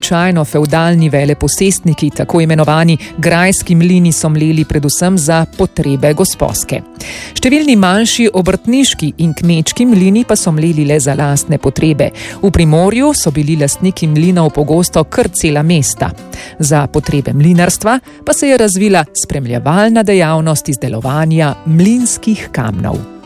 običajno fevdalni veleposestniki, tako imenovani grajski mlini, so mleli predvsem za potrebe gosposke. Številni manjši obrtniški in kmečki mlini pa so mleli le za lastne potrebe. V Primorju so bili lastniki mlinov pogosto kar cela mesta. Za potrebe mlinarstva pa se je razvila spremljevalna dejavnost izdelovanja mlinskih kamnov.